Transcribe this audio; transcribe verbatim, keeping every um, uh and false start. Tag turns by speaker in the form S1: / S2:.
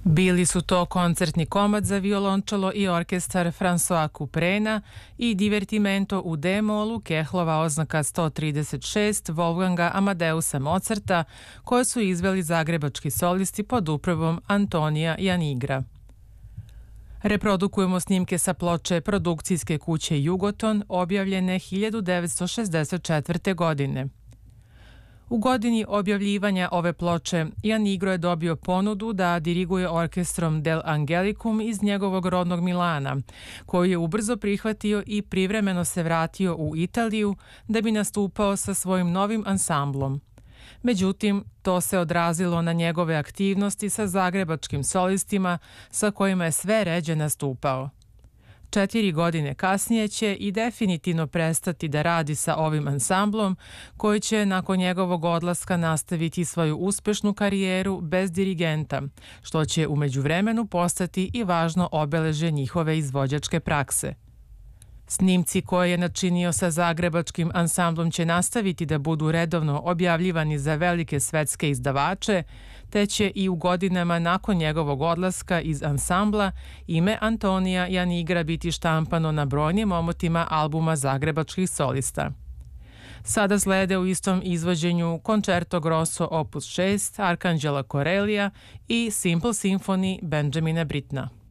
S1: Bili su to koncertni komad za violončelo i orkestar François Couperena i divertimento u D-molu Kehlova oznaka sto trideset šest Wolfganga Amadeusa Mozarta, koje su izveli zagrebački solisti pod upravom Antonija Janigra. Reprodukujemo snimke sa ploče produkcijske kuće Jugoton, objavljene hiljadu devetsto šezdeset četvrte. godine. U godini objavljivanja ove ploče, Janigro je dobio ponudu da diriguje orkestrom Del Angelicum iz njegovog rodnog Milana, koju je ubrzo prihvatio i privremeno se vratio u Italiju da bi nastupao sa svojim novim ansamblom. Međutim, to se odrazilo na njegove aktivnosti sa zagrebačkim solistima sa kojima je sve ređe nastupao. Četiri godine kasnije će i definitivno prestati da radi sa ovim ansamblom, koji će nakon njegovog odlaska nastaviti svoju uspešnu karijeru bez dirigenta, što će u međuvremenu postati i važno obeležje njihove izvođačke prakse. Snimci koje je načinio sa zagrebačkim ansamblom će nastaviti da budu redovno objavljivani za velike svetske izdavače, te će i u godinama nakon njegovog odlaska iz ansambla ime Antonija Janigra biti štampano na brojnim omotima albuma zagrebačkih solista. Sada slede u istom izvođenju Concerto Grosso opus šest Arkanđela Corelija i Simple Symphony Benjamina Brittena.